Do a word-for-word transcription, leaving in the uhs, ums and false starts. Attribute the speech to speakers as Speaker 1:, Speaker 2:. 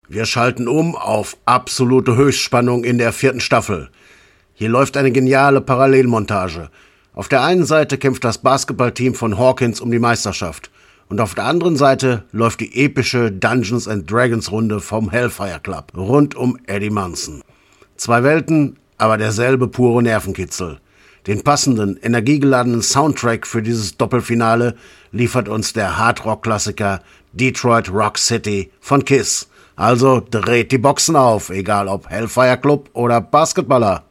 Speaker 1: Wir schalten um auf absolute Höchstspannung in der vierten Staffel. Hier läuft eine geniale Parallelmontage. Auf der einen Seite kämpft das Basketballteam von Hawkins um die Meisterschaft. Und auf der anderen Seite läuft die epische Dungeons and Dragons Runde vom Hellfire Club rund um Eddie Munson. Zwei Welten, aber derselbe pure Nervenkitzel. Den passenden, energiegeladenen Soundtrack für dieses Doppelfinale liefert uns der Hardrock-Klassiker Detroit Rock City von Kiss. Also dreht die Boxen auf, egal ob Hellfire Club oder Basketballer.